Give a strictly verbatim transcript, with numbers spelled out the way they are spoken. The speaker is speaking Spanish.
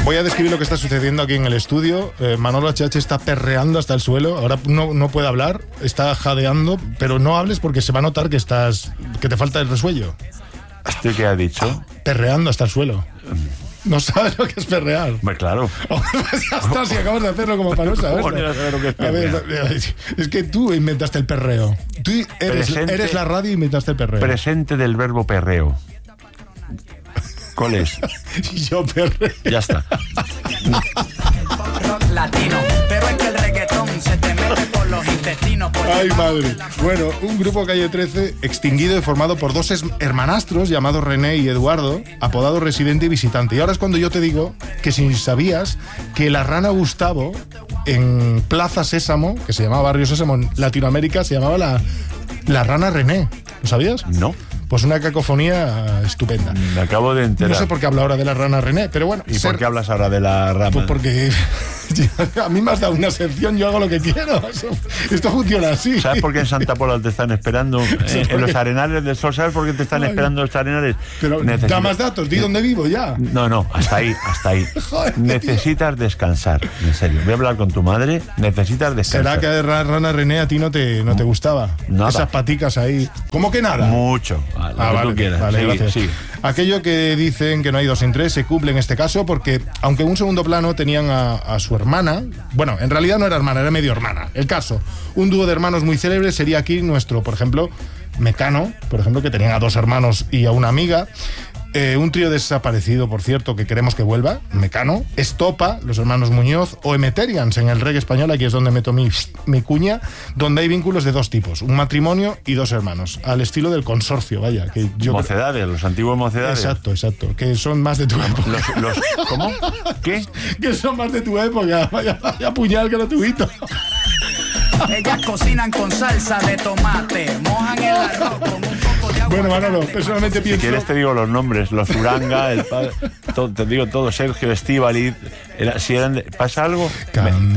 Voy a describir lo que está sucediendo aquí en el estudio. Eh, Manolo H H está perreando hasta el suelo. Ahora no, no puede hablar, está jadeando, pero no hables porque se va a notar que estás, que te falta el resuello. ¿Este qué ha dicho? Perreando hasta el suelo. No sabes lo que es perrear. Pues claro. Ya está, si acabas de hacerlo como para no saberlo. ¿Cómo no saber lo que es A ver, es que tú inventaste el perreo. Tú eres, Presente- eres la radio y inventaste el perreo. Presente del verbo perreo. ¿Cuál es? Yo perreo. Ya está. Rock latino, pero es que el reggaetón se te mete por los intestinos. por Ay, debajo madre. de la- Bueno, un grupo Calle trece extinguido y formado por dos es- hermanastros llamados René y Eduardo, apodado Residente y Visitante. Y ahora es cuando yo te digo que si sabías que la rana Gustavo en Plaza Sésamo, que se llamaba Barrio Sésamo en Latinoamérica, se llamaba la, la rana René. ¿Lo sabías? No, Pues una cacofonía estupenda. me acabo de enterar. No sé por qué hablo ahora de la rana René, pero bueno. ¿Y ser- por qué hablas ahora de la rama? Pues porque a mí me has dado una sección, yo hago lo que quiero. Eso- Esto funciona así. ¿Sabes por qué en Santa Pola te están esperando? Eh, en los arenales del sol, ¿sabes por qué te están Ay. esperando los arenales? Pero Necesito- da más datos, di dónde vivo ya. No, no, hasta ahí, hasta ahí. Joder, Necesitas descansar, en serio. Voy a hablar con tu madre. Necesitas descansar. ¿Será que a Ra- Rana René a ti no te, no te gustaba? Nada. Esas paticas ahí. ¿Cómo que nada? Mucho. Ah, lo Ah, que vale, tú quieras. vale, Sí, gracias. sí. Aquello que dicen que no hay dos sin tres se cumple en este caso porque, aunque en un segundo plano tenían a, a su hermana, bueno, en realidad no era hermana, era medio hermana. El caso, un dúo de hermanos muy célebre sería aquí nuestro, por ejemplo, Mecano, por ejemplo, que tenían a dos hermanos y a una amiga. Eh, un trío desaparecido, por cierto, que queremos que vuelva, Mecano, Estopa, los hermanos Muñoz, o Emeterians en el reggae español, aquí es donde meto mi, mi cuña, donde hay vínculos de dos tipos, un matrimonio y dos hermanos, al estilo del consorcio, vaya, que yo creo- Mocedades, los antiguos mocedades. Exacto, exacto, que son más de tu época. Los, los- ¿Cómo? ¿Qué? Que son más de tu época, vaya, vaya puñal gratuito. Ellas cocinan con salsa de tomate, mojan el arroz con un poco de agua. Bueno, Manolo, personalmente Si pienso... quieres te digo los nombres, los Uranga, el padre, todo, te digo todo, Sergio, Estíbaliz, era- si eran de- ¿pasa algo? Can-